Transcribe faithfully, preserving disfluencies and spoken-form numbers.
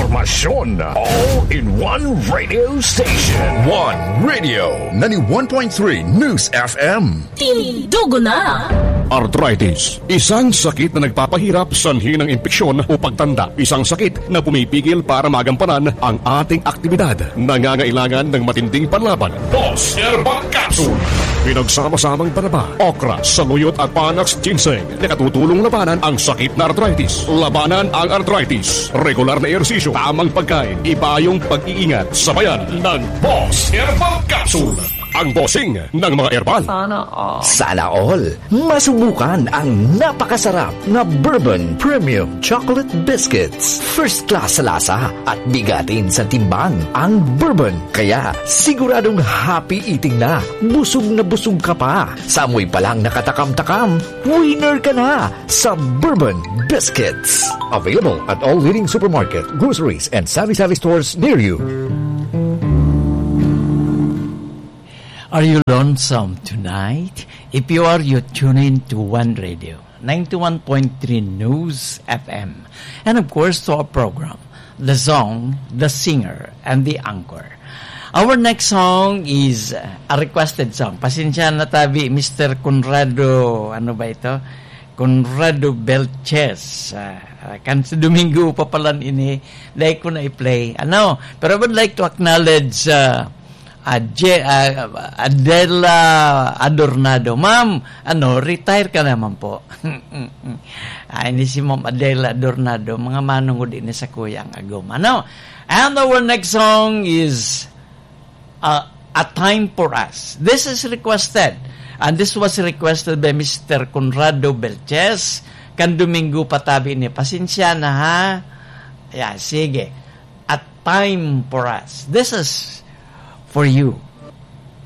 Impormasyon all in one radio station. One Radio ninety-one point three News F M. Tindugo na! Arthritis, isang sakit na nagpapahirap sanhi ng impeksyon o pagtanda. Isang sakit na pumipigil para magampanan ang ating aktibidad. Nangangailangan ng matinding panlaban. Boss Herbal Capsule. Pinagsama-samang panaba, okra, saluyot at panax ginseng na katutulong labanan ang sakit na arthritis. Labanan ang arthritis. Regular na ehersisyo, tamang pagkain, iba yung pag-iingat. Sabayan ng Boss Herbal Capsule. Ang bossing ng mga herbal. Sana all. Sana all. Masubukan ang napakasarap na Bourbon Premium Chocolate Biscuits. First class sa lasa at bigatin sa timbang ang Bourbon. Kaya siguradong happy eating na. Busog na busog ka pa. Sa amoy pa lang nakatakam-takam, winner ka na sa Bourbon Biscuits. Available at all leading supermarket, groceries, and sari-sari stores near you. Are you lonesome tonight? If you are, you tune in to One Radio, ninety-one point three News F M. And of course, to our program, the song, the singer, and the anchor. Our next song is a requested song. Pasensya na tabi, Mister Conrado, ano ba ito? Conrado Belches. Uh, kan sa Domingo pa pala ini, like ko na i-play. Ano? Pero I would like to acknowledge uh, Adje, uh, Adela Adornado. Ma'am, ano, retire ka naman po. Ay, hindi si Ma'am Adela Adornado. Mga manungod din sa kuyang agom. Ano? And our next song is uh, A Time for Us. This is requested. And this was requested by Mister Conrado Belches. Kan Domingo patabi ni. Pasensya na ha. Yeah, sige. A Time for Us. This is for you.